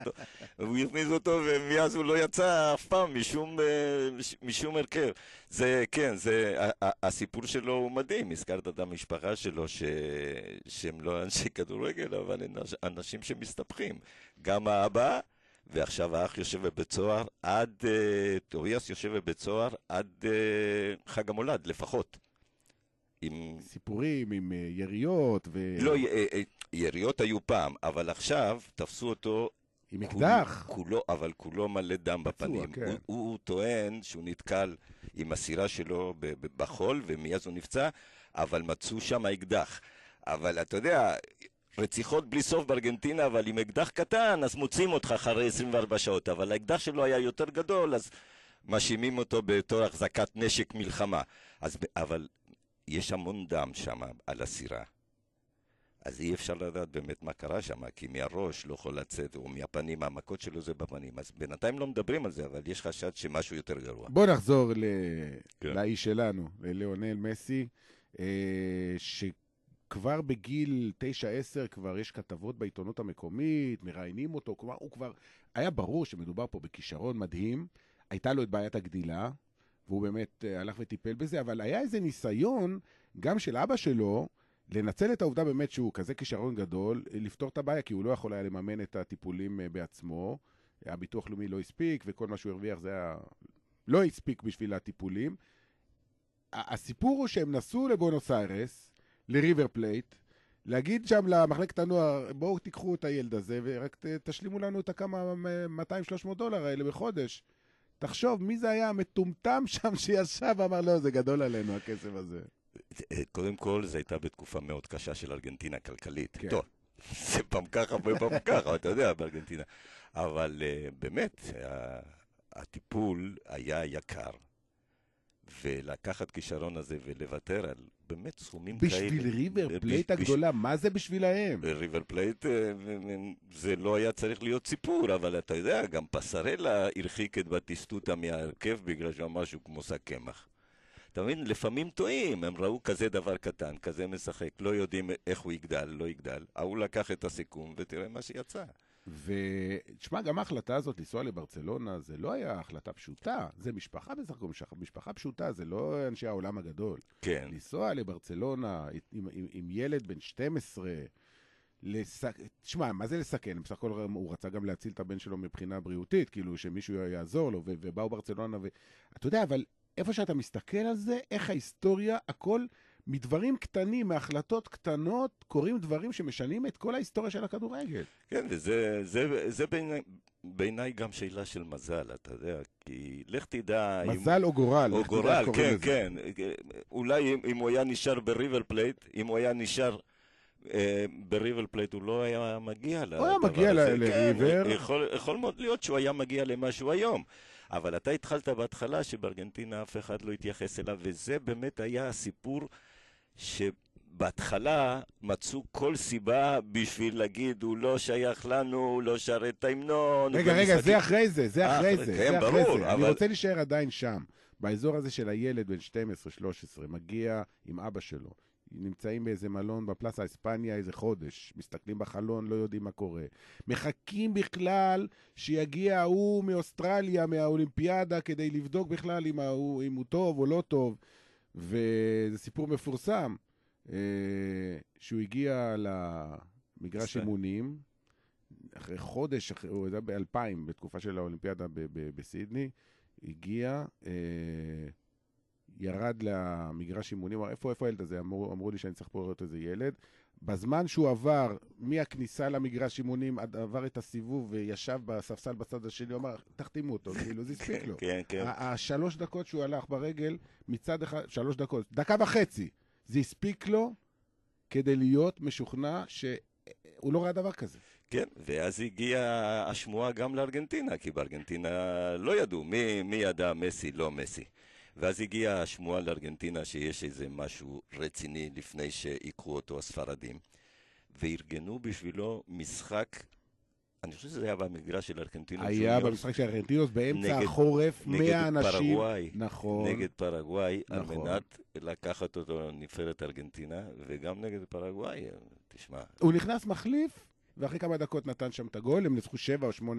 הוא הכניס אותו, ומאז הוא לא יצא אף פעם משום הרכב. זה, כן, הסיפור שלו הוא מדהים. הזכרת את המשפחה שלו, שהם לא אנשי כדורגל, אבל הם אנשים שמסתבכים. גם האבא, ועכשיו האח יושב בבית סוהר טוריאס יושב בבית סוהר עד חג המולד, לפחות. סיפורים עם יריות לא, יריות היו פעם, אבל עכשיו תפסו אותו עם אקדח. אבל כולו מלא דם בפנים. כן. הוא טוען שהוא נתקל עם הסירה שלו בחול, ומאז הוא נפצע, אבל מצאו שם אקדח. אבל אתה יודע, רציחות בלי סוף בארגנטינה, אבל עם אקדח קטן, אז מוצאים אותך אחרי 24 שעות. אבל האקדח שלו היה יותר גדול, אז מאשימים אותו בתור החזקת נשק מלחמה. אבל יש המון דם שם על הסירה. אז אי אפשר לדעת באמת מה קרה שם, כי מהראש לא יכול לצאת, או מהפנים, המכות שלו זה בפנים. אז בינתיים לא מדברים על זה, אבל יש חשד שמשהו יותר גרוע. בוא נחזור לאיש שלנו, לליאונל מסי, שכבר בגיל 9-10 כבר יש כתבות בעיתונות המקומית, מראיינים אותו, כלומר הוא כבר היה ברור שמדובר פה בכישרון מדהים, הייתה לו את בעיית הגדילה, והוא באמת הלך וטיפל בזה, אבל היה איזה ניסיון גם של אבא שלו, לנצל את העובדה באמת שהוא כזה כישרון גדול, לפתור את הבעיה, כי הוא לא יכול היה לממן את הטיפולים בעצמו, הביטוח לאומי לא הספיק, וכל מה שהוא הרוויח זה היה לא הספיק בשביל הטיפולים. הסיפור הוא שהם נסעו לבונוס איירס, לריבר פלייט, להגיד שם למחלקת הנוער, בואו תיקחו את הילד הזה, ורק תשלימו לנו את הכמה $200-300 האלה בחודש. תחשוב, מי זה היה המטומטם שם שישב ואמר, לא, זה גדול עלינו, הכסף הזה. קודם כל, זה הייתה בתקופה מאוד קשה של ארגנטינה כלכלית. כן. טוב, זה פעם ככה ופעם ככה, אתה יודע, בארגנטינה. אבל באמת, הטיפול היה יקר. ולקחת כישרון הזה ולוותר על באמת סכומים כאלה. בשביל ריבר פלייט הגדולה, מה זה בשבילהם? ריבר פלייט זה לא היה צריך להיות סיפור, אבל אתה יודע, גם פסרלה הרחיק את בטיסטוטה מהרכב בגלל שהוא משהו כמו שק קמח. אתה מבין, לפעמים טועים, הם ראו כזה דבר קטן, כזה משחק, לא יודעים איך הוא יגדל, לא יגדל. הוא לקח את הסיכום ותראה מה שיצא. ותשמע, גם ההחלטה הזאת לנסוע לברצלונה, זה לא היה החלטה פשוטה, זה משפחה בסך הכל, משפחה פשוטה, זה לא אנשי העולם הגדול. כן. לנסוע לברצלונה עם ילד בן 12, תשמע, מה זה לסכן? בסך הכל הוא רצה גם להציל את הבן שלו מבחינה בריאותית, כאילו שמישהו יעזור לו, ובאו ברצלונה, אתה יודע, אבל איפה שאתה מסתכל על זה, איך ההיסטוריה, הכל מדברים קטנים, מהחלטות קטנות, קורים דברים שמשנים את כל ההיסטוריה של הכדורגל. כן, וזה בעיניי גם שאלה של מזל, אתה יודע, כי לך תדע... מזל או גורל. או גורל, כן, כן. אולי אם הוא היה נשאר בריבר פלייט, אם הוא היה נשאר בריבר פלייט, הוא לא היה מגיע לדבר הזה. הוא היה מגיע לריבר. יכול מאוד להיות שהוא היה מגיע למשהו היום. אבל אתה התחלת בהתחלה שבארגנטינה אף אחד לא התייחס אליו, וזה באמת היה הסיפור שבהתחלה מצאו כל סיבה בשביל להגיד, הוא לא שייך לנו, הוא לא שר את ההמנון. רגע, זה אחרי זה, כן, ברור. אני רוצה להישאר עדיין שם, באזור הזה של הילד בן 12-13, מגיע עם אבא שלו. נמצאים באיזה מלון בפלאסה אספניה איזה חודש, מסתכלים בחלון, לא יודעים מה קורה. מחכים בכלל שיגיע הוא מאוסטרליה, מהאולימפיאדה, כדי לבדוק בכלל אם הוא טוב או לא טוב. וזה סיפור מפורסם, שהוא הגיע למגרש אימונים, אחרי חודש, הוא היה ב-2000, בתקופה של האולימפיאדה בסידני, הגיע... ירד למגרש אימונים, אמר, איפה הילד הזה? אמרו לי שאני צריך פה לראות איזה ילד. בזמן שהוא עבר מהכניסה למגרש אימונים, עבר את הסיבוב וישב בספסל בצד השני, הוא אמר, תחתימו אותו, כאילו זה הספיק לו. כן, כן. 3 דקות שהוא הלך ברגל, מצד אחד, 3 דקות, 1.5 דקות, זה הספיק לו כדי להיות משוכנע שהוא לא ראה דבר כזה. כן, ואז הגיעה השמועה גם לארגנטינה, כי בארגנטינה לא ידעו מי ידע מסי, לא מסי. ואז הגיעה השמועה לארגנטינה שיש איזה משהו רציני לפני שיקחו אותו הספרדים, וארגנו בשבילו משחק, אני חושב שזה היה במגרש של ארגנטינות. היה במשחק של ארגנטינות באמצע החורף, 100 אנשים. נכון. נגד פרגוואי, נכון. על מנת לקחת אותו לנבחרת ארגנטינה, וגם נגד פרגוואי, תשמע. הוא נכנס מחליף, ואחרי כמה דקות נתן שם את הגול, הם נצחו 7 או 8